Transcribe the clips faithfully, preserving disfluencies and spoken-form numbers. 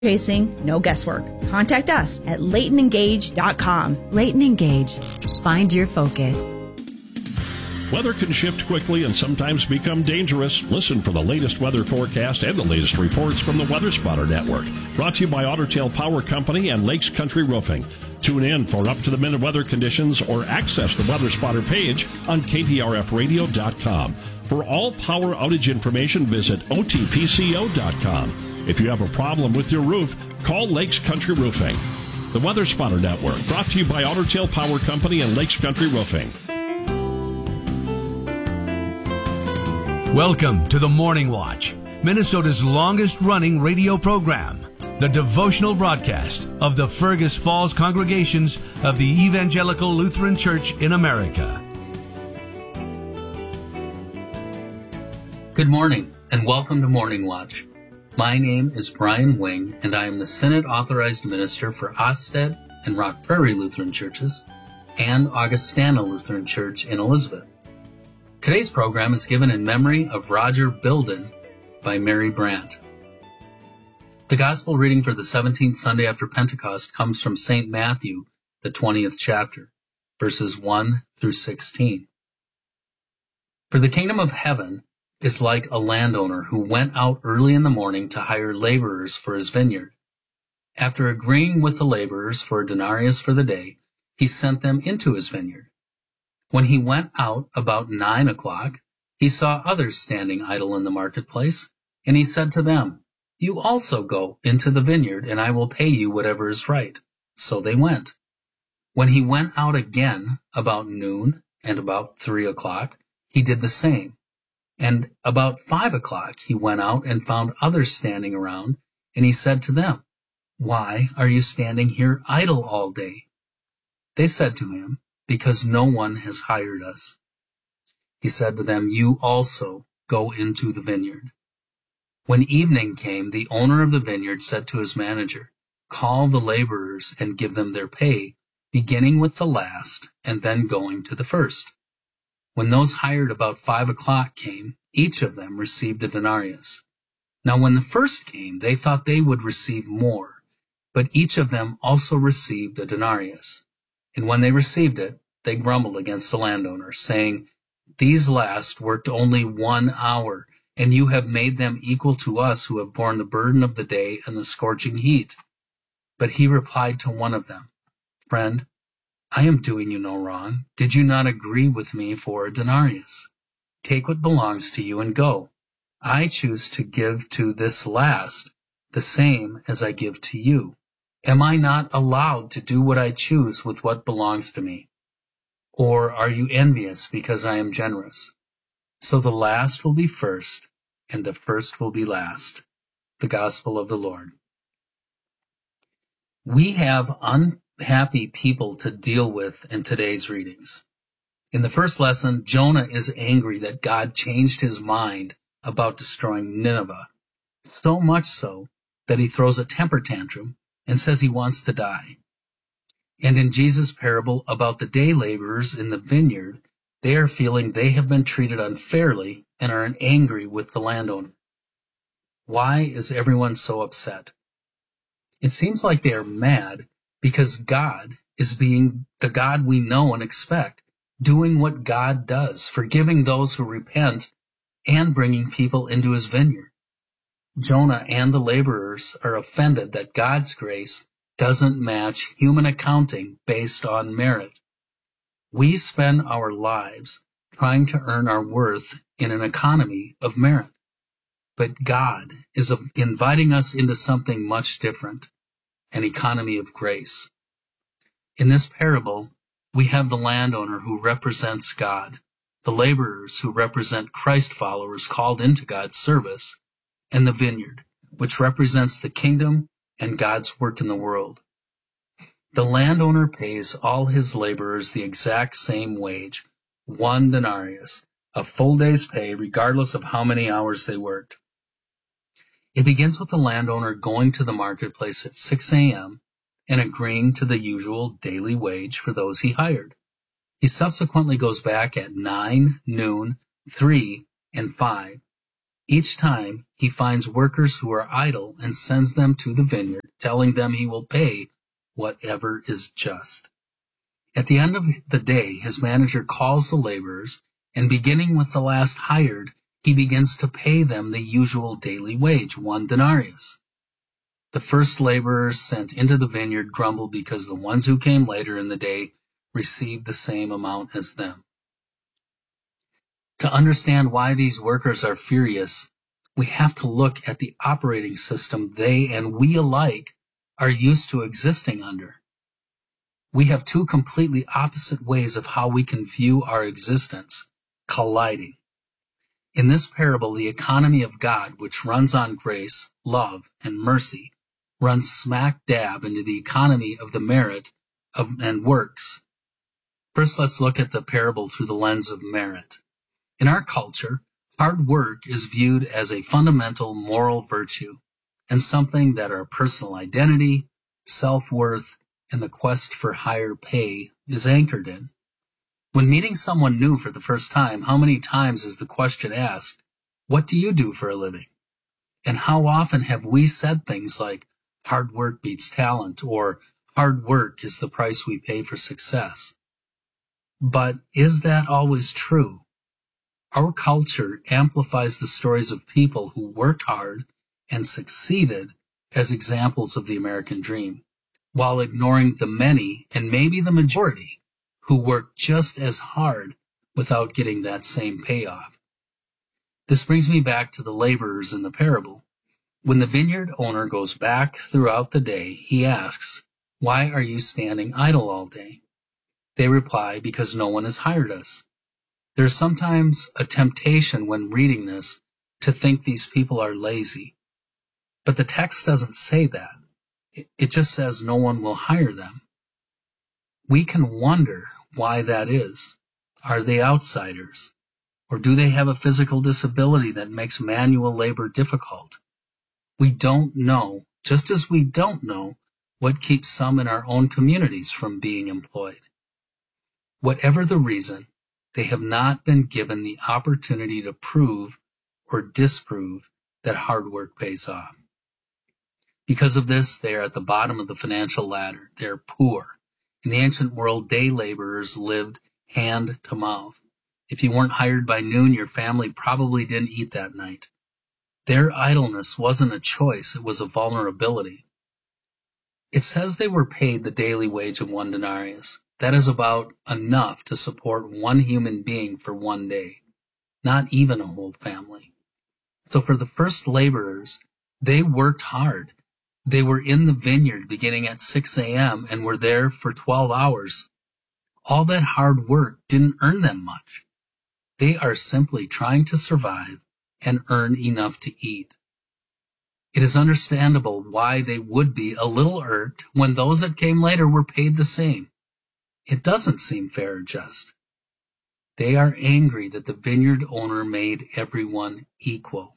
Tracing, no guesswork. Contact us at Leighton Engage dot com. Leighton Engage. Find your focus. Weather can shift quickly and sometimes become dangerous. Listen for the latest weather forecast and the latest reports from the Weather Spotter Network. Brought to you by Otter Tail Power Company and Lakes Country Roofing. Tune in for up-to-the-minute weather conditions or access the Weather Spotter page on K P R F radio dot com. For all power outage information, visit O T P C O dot com. If you have a problem with your roof, call Lakes Country Roofing. The Weather Spotter Network, brought to you by Otter Tail Power Company and Lakes Country Roofing. Welcome to the Morning Watch, Minnesota's longest-running radio program, the devotional broadcast of the Fergus Falls congregations of the Evangelical Lutheran Church in America. Good morning, and welcome to Morning Watch. My name is Brian Wing, and I am the Synod-authorized minister for Ostend and Rock Prairie Lutheran Churches and Augustana Lutheran Church in Elizabeth. Today's program is given in memory of Roger Bilden by Mary Brandt. The Gospel reading for the seventeenth Sunday after Pentecost comes from Saint Matthew, the twentieth chapter, verses one through sixteen. For the kingdom of heaven is like a landowner who went out early in the morning to hire laborers for his vineyard. After agreeing with the laborers for a denarius for the day, he sent them into his vineyard. When he went out about nine o'clock, he saw others standing idle in the marketplace, and he said to them, "You also go into the vineyard, and I will pay you whatever is right." So they went. When he went out again about noon and about three o'clock, he did the same. And about five o'clock he went out and found others standing around, and he said to them, "Why are you standing here idle all day?" They said to him, "Because no one has hired us." He said to them, "You also go into the vineyard." When evening came, the owner of the vineyard said to his manager, "Call the laborers and give them their pay, beginning with the last and then going to the first." When those hired about five o'clock came, each of them received a denarius. Now when the first came, they thought they would receive more, but each of them also received a denarius. And when they received it, they grumbled against the landowner, saying, "These last worked only one hour, and you have made them equal to us who have borne the burden of the day and the scorching heat." But he replied to one of them, "Friend, I am doing you no wrong. Did you not agree with me for a denarius? Take what belongs to you and go. I choose to give to this last the same as I give to you. Am I not allowed to do what I choose with what belongs to me? Or are you envious because I am generous? So the last will be first, and the first will be last." The Gospel of the Lord. We have unhappy people to deal with in today's readings. In the first lesson, Jonah is angry that God changed his mind about destroying Nineveh, so much so that he throws a temper tantrum and says he wants to die. And in Jesus' parable about the day laborers in the vineyard, they are feeling they have been treated unfairly and are angry with the landowner. Why is everyone so upset? It seems like they are mad because God is being the God we know and expect, doing what God does, forgiving those who repent and bringing people into his vineyard. Jonah and the laborers are offended that God's grace doesn't match human accounting based on merit. We spend our lives trying to earn our worth in an economy of merit. But God is inviting us into something much different, an economy of grace. In this parable, we have the landowner who represents God, the laborers who represent Christ followers called into God's service, and the vineyard, which represents the kingdom and God's work in the world. The landowner pays all his laborers the exact same wage, one denarius, a full day's pay regardless of how many hours they worked. It begins with the landowner going to the marketplace at six a.m. and agreeing to the usual daily wage for those he hired. He subsequently goes back at nine, noon, three, and five. Each time he finds workers who are idle and sends them to the vineyard, telling them he will pay whatever is just. At the end of the day, his manager calls the laborers, and beginning with the last hired, he begins to pay them the usual daily wage, one denarius. The first laborers sent into the vineyard grumble because the ones who came later in the day received the same amount as them. To understand why these workers are furious, we have to look at the operating system they and we alike are used to existing under. We have two completely opposite ways of how we can view our existence, colliding. In this parable, the economy of God, which runs on grace, love, and mercy, runs smack dab into the economy of the merit of, and works. First, let's look at the parable through the lens of merit. In our culture, hard work is viewed as a fundamental moral virtue and something that our personal identity, self-worth, and the quest for higher pay is anchored in. When meeting someone new for the first time, how many times is the question asked, "What do you do for a living?" And how often have we said things like, "Hard work beats talent," or "Hard work is the price we pay for success"? But is that always true? Our culture amplifies the stories of people who worked hard and succeeded as examples of the American dream, while ignoring the many, and maybe the majority, who worked just as hard without getting that same payoff. This brings me back to the laborers in the parable. When the vineyard owner goes back throughout the day, he asks, "Why are you standing idle all day?" They reply, "Because no one has hired us." There's sometimes a temptation when reading this to think these people are lazy. But the text doesn't say that. It just says no one will hire them. We can wonder why that is. Are they outsiders? Or do they have a physical disability that makes manual labor difficult? We don't know, just as we don't know what keeps some in our own communities from being employed. Whatever the reason, they have not been given the opportunity to prove or disprove that hard work pays off. Because of this, they are at the bottom of the financial ladder. They are poor. In the ancient world, day laborers lived hand to mouth. If you weren't hired by noon, your family probably didn't eat that night. Their idleness wasn't a choice, it was a vulnerability. It says they were paid the daily wage of one denarius. That is about enough to support one human being for one day, not even a whole family. So for the first laborers, they worked hard. They were in the vineyard beginning at six a.m. and were there for twelve hours. All that hard work didn't earn them much. They are simply trying to survive and earn enough to eat. It is understandable why they would be a little irked when those that came later were paid the same. It doesn't seem fair or just. They are angry that the vineyard owner made everyone equal.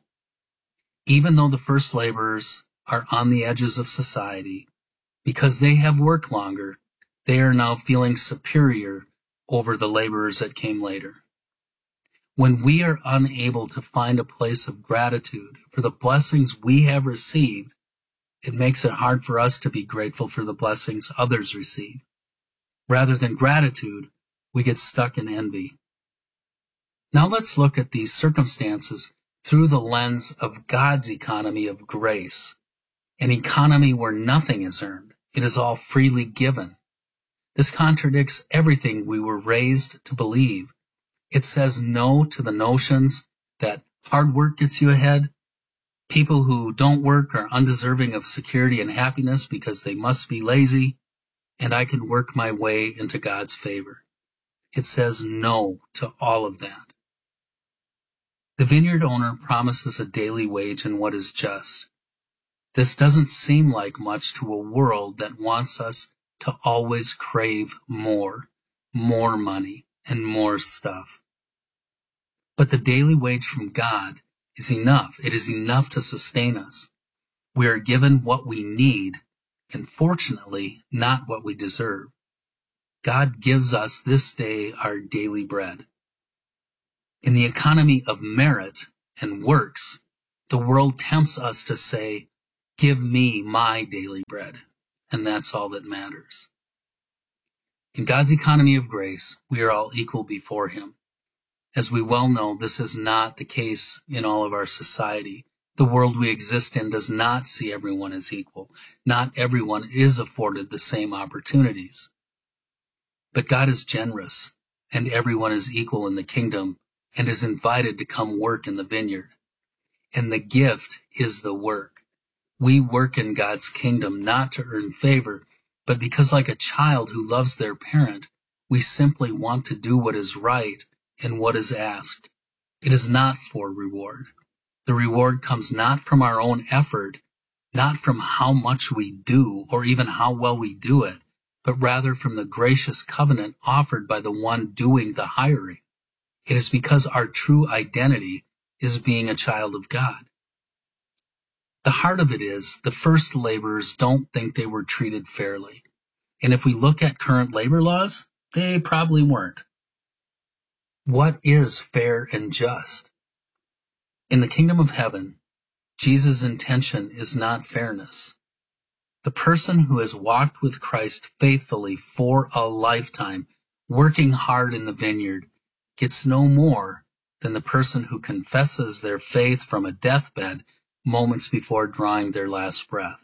Even though the first laborers are on the edges of society, because they have worked longer, they are now feeling superior over the laborers that came later. When we are unable to find a place of gratitude for the blessings we have received, it makes it hard for us to be grateful for the blessings others receive. Rather than gratitude, we get stuck in envy. Now let's look at these circumstances through the lens of God's economy of grace, an economy where nothing is earned. It is all freely given. This contradicts everything we were raised to believe. It says no to the notions that hard work gets you ahead. People who don't work are undeserving of security and happiness because they must be lazy, and I can work my way into God's favor. It says no to all of that. The vineyard owner promises a daily wage and what is just. This doesn't seem like much to a world that wants us to always crave more, more money, and more stuff. But the daily wage from God is enough. It is enough to sustain us. We are given what we need, and fortunately, not what we deserve. God gives us this day our daily bread. In the economy of merit and works, The world tempts us to say, "Give me my daily bread," and that's all that matters. In God's economy of grace, we are all equal before Him. As we well know, this is not the case in all of our society. The world we exist in does not see everyone as equal. Not everyone is afforded the same opportunities. But God is generous, and everyone is equal in the kingdom and is invited to come work in the vineyard. And the gift is the work. We work in God's kingdom not to earn favor, but because, like a child who loves their parent, we simply want to do what is right and what is asked. It is not for reward. The reward comes not from our own effort, not from how much we do or even how well we do it, but rather from the gracious covenant offered by the one doing the hiring. It is because our true identity is being a child of God. The heart of it is the first laborers don't think they were treated fairly. And if we look at current labor laws, they probably weren't. What is fair and just? In the kingdom of heaven, Jesus' intention is not fairness. The person who has walked with Christ faithfully for a lifetime, working hard in the vineyard, gets no more than the person who confesses their faith from a deathbed moments before drawing their last breath.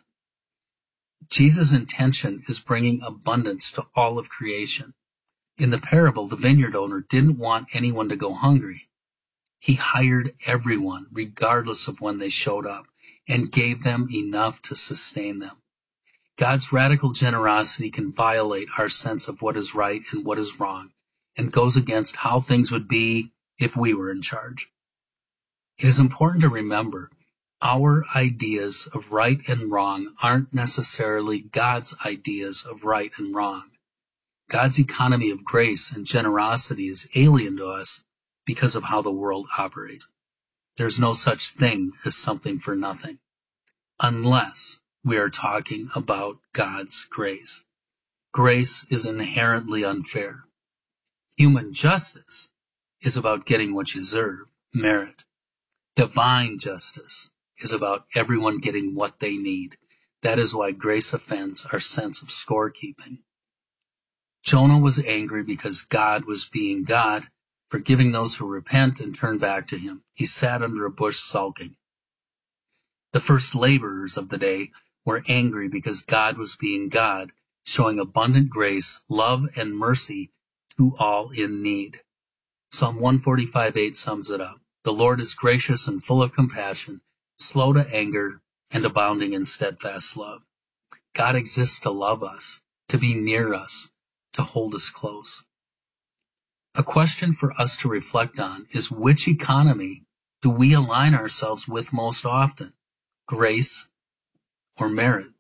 Jesus' intention is bringing abundance to all of creation. In the parable, the vineyard owner didn't want anyone to go hungry. He hired everyone, regardless of when they showed up, and gave them enough to sustain them. God's radical generosity can violate our sense of what is right and what is wrong, and goes against how things would be if we were in charge. It is important to remember our ideas of right and wrong aren't necessarily God's ideas of right and wrong. God's economy of grace and generosity is alien to us because of how the world operates. There's no such thing as something for nothing, unless we are talking about God's grace. Grace is inherently unfair. Human justice is about getting what you deserve, merit. Divine justice is about everyone getting what they need. That is why grace offends our sense of scorekeeping. Jonah was angry because God was being God, forgiving those who repent and turn back to Him. He sat under a bush sulking. The first laborers of the day were angry because God was being God, showing abundant grace, love, and mercy to all in need. Psalm one forty-five eight sums it up. The Lord is gracious and full of compassion, slow to anger, and abounding in steadfast love. God exists to love us, to be near us, to hold us close. A question for us to reflect on is, which economy do we align ourselves with most often? Grace or merit?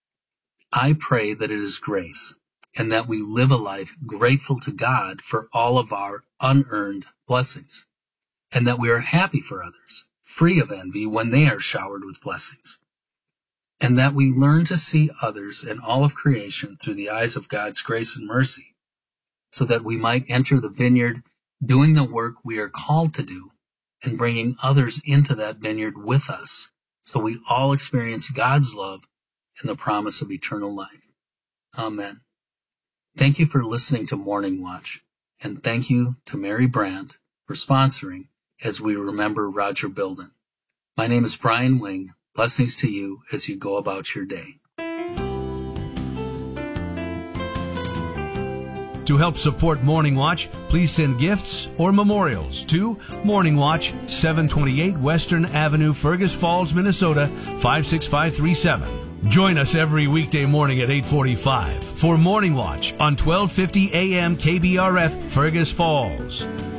I pray that it is grace, and that we live a life grateful to God for all of our unearned blessings, and that we are happy for others, free of envy when they are showered with blessings, and that we learn to see others and all of creation through the eyes of God's grace and mercy, so that we might enter the vineyard doing the work we are called to do and bringing others into that vineyard with us, so we all experience God's love and the promise of eternal life. Amen. Thank you for listening to Morning Watch, and thank you to Mary Brandt for sponsoring as we remember Roger Bilden. My name is Brian Wing. Blessings to you as you go about your day. To help support Morning Watch, please send gifts or memorials to Morning Watch, seven twenty-eight Western Avenue, Fergus Falls, Minnesota, five six five three seven. Join us every weekday morning at eight forty-five for Morning Watch on twelve fifty A M K B R F, Fergus Falls.